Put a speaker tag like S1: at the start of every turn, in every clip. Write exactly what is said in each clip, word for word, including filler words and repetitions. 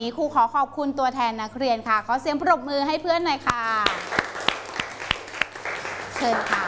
S1: ครูขอขอบคุณตัวแทนนักเรียนค่ะขอเสียงปรบมือให้เพื่อนหน่อยค่ะเชิญค่ะ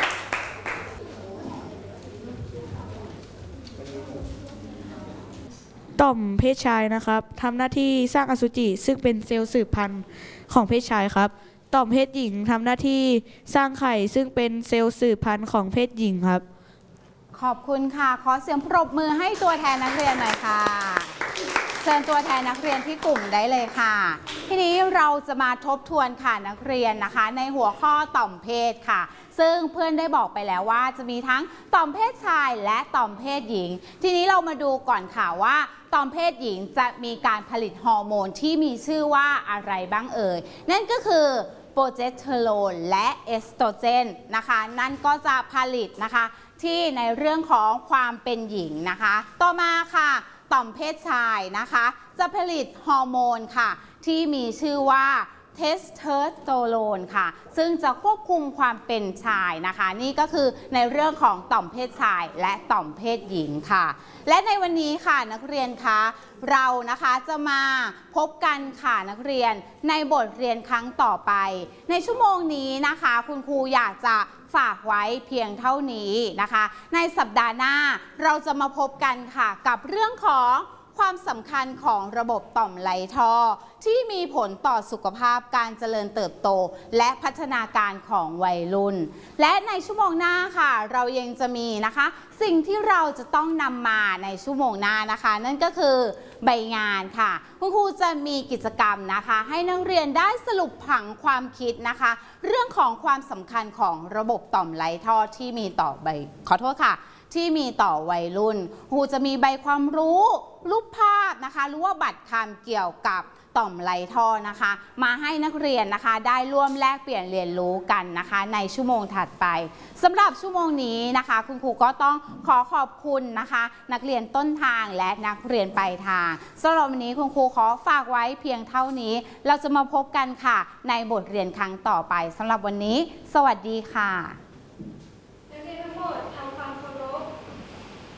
S2: ต่อมเพศชายนะครับทำหน้าที่สร้างอสุจิซึ่งเป็นเซลล์สืบพันธุ์ของเพศชายครับต่อมเพศหญิงทำหน้าที่สร้างไข่ซึ่งเป็นเซลล์สืบพันธุ์ของเพศหญิงครับ
S1: ขอบคุณค่ะขอเสียงปรบมือให้ตัวแทนนักเรียนหน่อยค่ะเชิญตัวแทนนักเรียนที่กลุ่มได้เลยค่ะทีนี้เราจะมาทบทวนค่ะนักเรียนนะคะในหัวข้อต่อมเพศค่ะซึ่งเพื่อนได้บอกไปแล้วว่าจะมีทั้งต่อมเพศชายและต่อมเพศหญิงทีนี้เรามาดูก่อนค่ะว่าต่อมเพศหญิงจะมีการผลิตฮอร์โมนที่มีชื่อว่าอะไรบ้างเอ่ยนั่นก็คือโปรเจสเตอโรนและเอสโตรเจนนะคะนั่นก็จะผลิตนะคะที่ในเรื่องของความเป็นหญิงนะคะต่อมาค่ะต่อมเพศชายนะคะจะผลิตฮอร์โมนค่ะที่มีชื่อว่าเทสโทสเตอโรนค่ะซึ่งจะควบคุมความเป็นชายนะคะนี่ก็คือในเรื่องของต่อมเพศชายและต่อมเพศหญิงค่ะและในวันนี้ค่ะนักเรียนคะเรานะคะจะมาพบกันค่ะนักเรียนในบทเรียนครั้งต่อไปในชั่วโมงนี้นะคะคุณครูอยากจะฝากไว้เพียงเท่านี้นะคะในสัปดาห์หน้าเราจะมาพบกันค่ะกับเรื่องของความสำคัญของระบบต่อมไหลท่อที่มีผลต่อสุขภาพการเจริญเติบโตและพัฒนาการของวัยรุ่นและในชั่วโมงหน้าค่ะเรายังจะมีนะคะสิ่งที่เราจะต้องนำมาในชั่วโมงหน้านะคะนั่นก็คือใบงานค่ะคุณครูจะมีกิจกรรมนะคะให้นักเรียนได้สรุปผังความคิดนะคะเรื่องของความสำคัญของระบบต่อมไหลท่อที่มีต่อใบขอโทษค่ะที่มีต่อวัยรุ่นครูจะมีใบความรู้รูปภาพนะคะหรือว่าบัตรคำเกี่ยวกับต่อมไหลท่อนะคะมาให้นักเรียนนะคะได้ร่วมแลกเปลี่ยนเรียนรู้กันนะคะในชั่วโมงถัดไปสำหรับชั่วโมงนี้นะคะคุณครูก็ต้องขอขอบคุณนะคะนักเรียนต้นทางและนักเรียนปลายทางสำหรับวันนี้คุณครูขอฝากไว้เพียงเท่านี้เราจะมาพบกันค่ะในบทเรียนครั้งต่อไปสำหรับวันนี้สวัสดีค่ะ